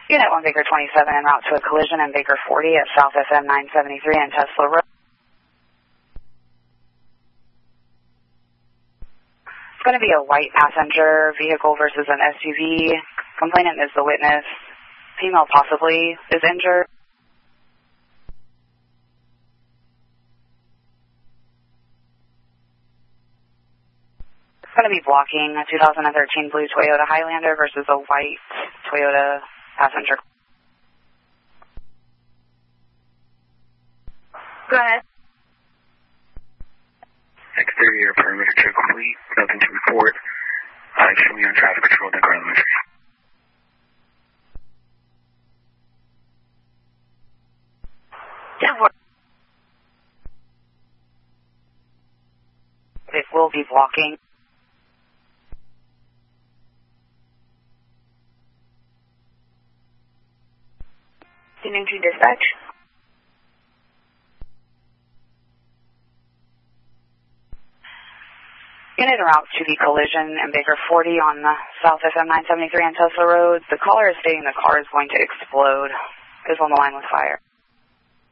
Unit 1 Baker 27 en route to a collision in Baker 40 at South FM 973 and Tesla Road. It's going to be a white passenger vehicle versus an SUV. Complainant is the witness. Female possibly is injured. It's going to be blocking a 2013 blue Toyota Highlander versus a white Toyota passenger. Go ahead. Exterior perimeter check complete. Nothing to report. Show me on traffic control at Garland Street. It will be blocking. Continuing to dispatch. Unit en route to the collision in Baker 40 on the South FM 973 and Tesla Road. The caller is stating the car is going to explode. Is on the line with fire.